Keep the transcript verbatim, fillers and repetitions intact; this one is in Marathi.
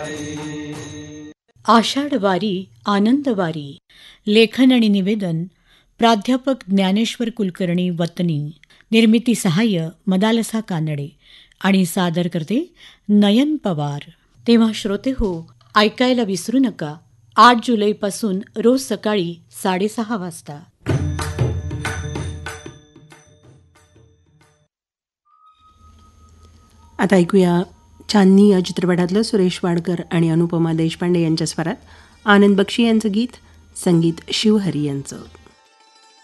आषाढ वारी आनंद वारी. लेखन आणि निवेदन प्राध्यापक ज्ञानेश्वर कुलकर्णी वतनी. निर्मिती सहाय्य मदालसा कानडे आणि सादर करते नयन पवार. तेव्हा श्रोते हो, ऐकायला विसरू नका आठ जुलैपासून रोज सकाळी साडेसहा वाजता. आता ऐकूया चांदनी या चित्रपटातलं सुरेश वाडकर आणि अनुपमा देशपांडे यांच्या स्वरात आनंद बक्षी यांचं गीत, संगीत शिवहरी यांचं.